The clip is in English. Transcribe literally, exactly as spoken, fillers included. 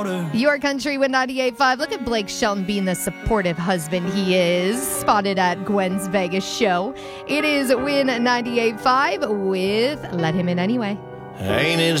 Your Country with ninety-eight point five. Look at Blake Shelton being the supportive husband he is. Spotted at Gwen's Vegas show. It is Win ninety-eight point five with Let Him In Anyway. Ain't it